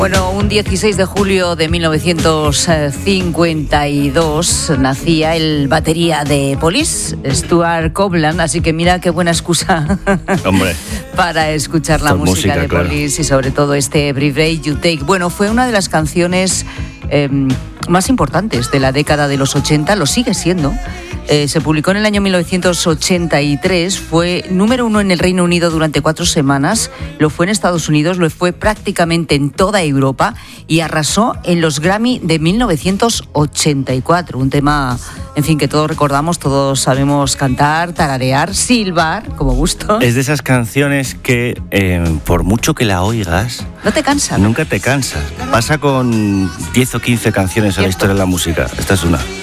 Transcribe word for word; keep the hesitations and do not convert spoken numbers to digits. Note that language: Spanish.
Bueno, un dieciséis de julio de mil novecientos cincuenta y dos nacía el batería de Police, Stuart Copeland, así que mira qué buena excusa Hombre, para escuchar la música, música de claro. Police y sobre todo este Every Breath You Take. Bueno, fue una de las canciones eh, más importantes de la década de los ochenta, lo sigue siendo. Eh, se publicó en el año mil novecientos ochenta y tres, fue número uno en el Reino Unido durante cuatro semanas, lo fue en Estados Unidos, lo fue prácticamente en toda Europa y arrasó en los Grammy de mil novecientos ochenta y cuatro, un tema, en fin, que todos recordamos, todos sabemos cantar, tararear, silbar, como gusto. Es de esas canciones que, eh, por mucho que la oigas, no te cansas. Nunca te cansas. Pasa con diez o quince canciones en la historia de la música. Esta es una.